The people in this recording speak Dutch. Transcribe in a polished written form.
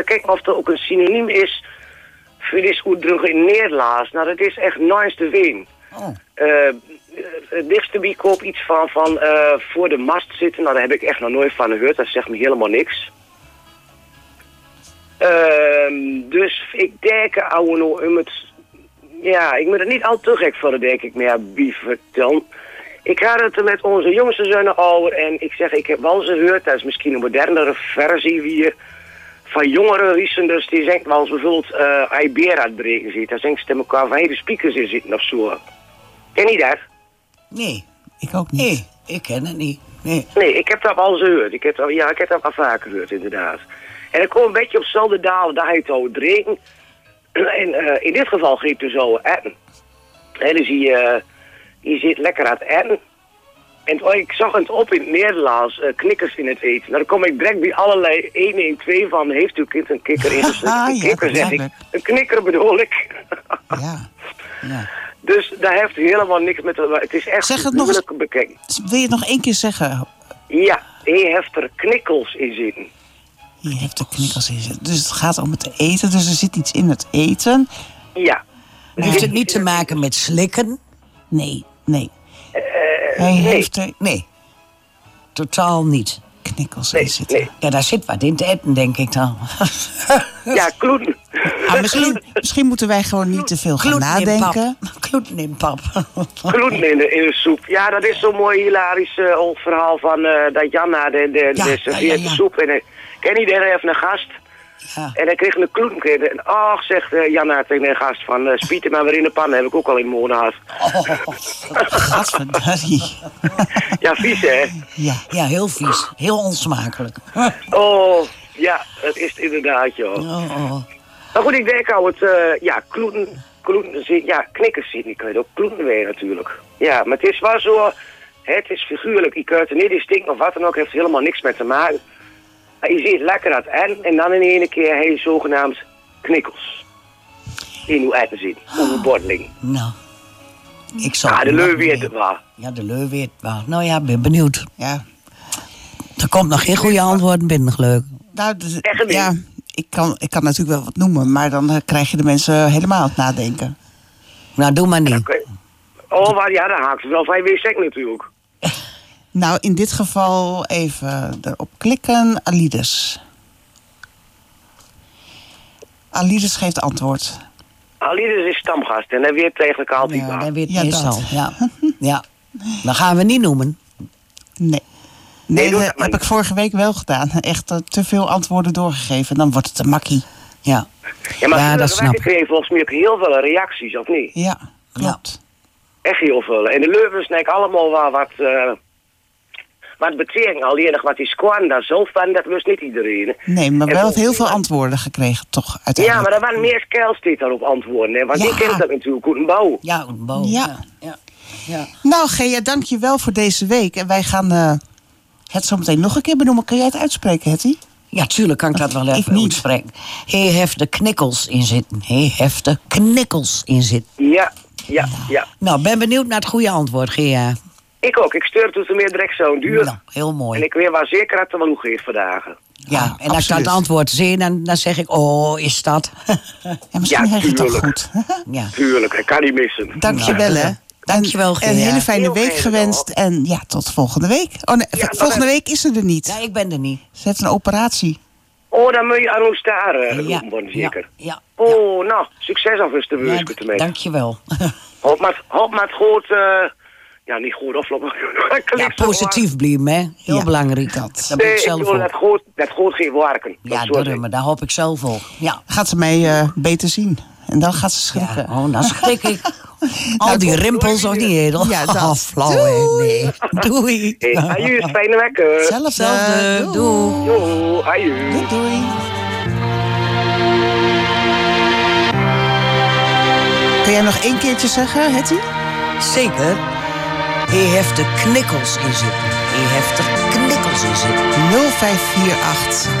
Kijk of er ook een synoniem is voor dit uitdrukking in Nederlands. Nou, dat is echt nice te weten. Oh. Het dichtste bij koop iets van voor de mast zitten. Nou, daar heb ik echt nog nooit van gehoord. Dat zegt me helemaal niks. Dus ik denk, ik moet het niet al te gek voor denk ik meer bij vertellen. Ik had het er met onze jongste zonen over en ik zeg, ik heb wel eens gehoord, dat is misschien een modernere versie weer, van jongere riesenders, die zeggen wel eens bijvoorbeeld Ibera het breken ziet. Dan zeggen ze elkaar van, de speakers in zitten of zo. Ken je dat? Nee. Ik ook niet. Nee, ik ken het niet. Nee, ik heb dat wel eens gehoord. Ik heb dat al vaker gehoord, inderdaad. En ik kom een beetje op dezelfde daal, daar heet het over het regen. En in dit geval ging het dus over eten. En dus je zit lekker aan het eten. En ik zag het op in het Nederlands, knikkers in het eten. Nou, dan kom ik direct bij allerlei 1 en 2 van, heeft uw kind een kikker ingeslikt? Een kikker, zeg ik. Een knikker bedoel ik. Ja. Dus daar heeft helemaal niks met... Het is echt zeg het nog eens, bekeken. Wil je het nog 1 keer zeggen? Ja, hij heeft er knikkels in zitten. Hier heeft er knikkels in zitten. Dus het gaat om het eten. Dus er zit iets in het eten. Ja. Heeft het niet te maken met slikken? Nee. Hij heeft er... Nee, totaal niet. Knikkels in zitten. Nee. Ja, daar zit wat in te eten, denk ik dan. Ja, kloeten. Misschien moeten wij gewoon niet te veel gaan nadenken. Kloeten in pap. Kloeten in de soep. Ja, dat is zo'n mooi hilarisch verhaal van dat Janna de serveert de soep. En ken je daar even een gast? Ja. En hij kreeg een kloeten. En ach, zegt Janna tegen de gast van spiet hem maar weer in de pan. Heb ik ook al in mijn mond gehad. Gadverdarie. Ja, vies hè? Ja, heel vies. Heel onsmakelijk. Oh, ja, het is het inderdaad, joh. Oh. Maar goed, ik denk al kloeten zit, ja, knikkers zit niet, kan je ook kloeten weer natuurlijk. Ja, maar het is wel zo, het is figuurlijk. Je kunt er niet in stinken of wat dan ook, heeft er helemaal niks mee te maken. Maar je ziet lekker aan het en dan in één keer heb je zogenaamd knikkels. In uw eten zit, op uw bordeling. Nou, ik zal... Ja, de leu weet het wel. Ja, de leu weet het wel. Nou ja, ben benieuwd. Ja. Er komt nog geen goede antwoorden binnen, leuk. Nou, ja, ik kan natuurlijk wel wat noemen, maar dan krijg je de mensen helemaal aan het nadenken. Nou, doe maar niet. Okay. Oh, ja, daar haakt ze wel van je wc natuurlijk. Nou, in dit geval even erop klikken. Alides. Alides geeft antwoord. Alides is stamgast en hij weet eigenlijk altijd Ja, waar. hij weet Ja, meestal. dat. Ja. Dan gaan we niet noemen. Nee, doe dat heb ik vorige week wel gedaan. Echt te veel antwoorden doorgegeven. Dan wordt het een makkie. Ja, Ja, maar dat snap ik kreeg volgens mij ook heel veel reacties, of niet? Ja, klopt. Echt heel veel. En de leuven snakken allemaal wel wat betekent al eerder wat die squan daar zo van, dat wist niet iedereen. Nee, maar wel heel veel antwoorden gekregen, toch? Uiteindelijk. Ja, maar er waren meer skels die daarop antwoorden, hè? Want die kent dat natuurlijk goed een bouw. Ja, een boom. Ja. Ja. Nou, Gea, dank je wel voor deze week. En wij gaan het zo meteen nog een keer benoemen. Kun jij het uitspreken, Hetty? Ja, tuurlijk kan ik dat wel Ik even niet. uitspreken. Hij heeft de knikkels in zitten. Hij heeft de knikkels in zitten. Ja. Nou, ben benieuwd naar het goede antwoord, Gea. Ik ook. Ik stuur het toen meer direct zo'n duur. Nou, heel mooi. En ik weet wel zeker dat er wel hoe geeft vandaag. Ja, en als ik dat absoluut. antwoord zie, dan zeg ik, oh, is dat? En misschien Ja, heb je het toch tuurlijk. goed. Ja. Tuurlijk, ik kan niet missen. Dank je wel, hè. Dankjewel, En een Gea. hele fijne Heel week fijn, gewenst. hoor. En ja, tot volgende week. Oh nee, Ja, volgende week is ze er niet. Ja, ik ben er niet. Ze heeft een operatie. Oh, dan moet je aan ons staren, Ja, worden zeker. Ja. Oh, nou, succes alvast de Ja, weus te mee. dankjewel. Hoop maar het goed, ja, niet goed aflopen. Ja, positief blijven, hè. Heel Ja, belangrijk. dat. Daar ben Nee, ik ik zelf bedoel, voor. dat goed geen werken. Ja, maar daar hoop ik zelf voor. Ja. Gaat ze mij beter zien. En dan gaat ze schrikken. Ja, oh, dan schrik ik. Al die rimpels of niet, Edel? Ja, dat. Oh, flauw, hè. Nee. Doei. Hey, aju, fijne week. Hetzelfde. Doei. Jo, aju. Doei, doei. Kun jij nog 1 keertje zeggen, Hetty? Zeker. Hij heeft de knikkels in zitten. Hij heeft er knikkels in zitten. 0548